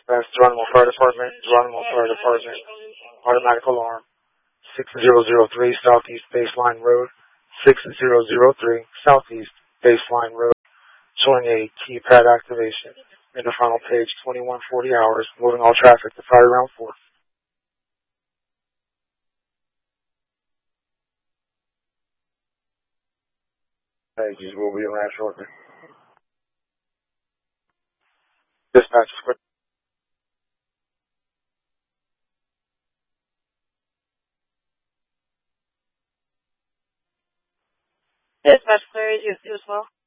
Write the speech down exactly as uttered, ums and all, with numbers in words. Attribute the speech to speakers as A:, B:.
A: That's Geronimo Fire Department, Geronimo Fire Department, automatic alarm, six zero zero three Southeast Baseline Road, six zero zero three Southeast Baseline Road, showing a keypad activation. In the final page, twenty-one forty hours, moving all traffic to Fire Round four. Pages will be around shortly. Dispatch, quick.
B: Dispatch, clear as you as well.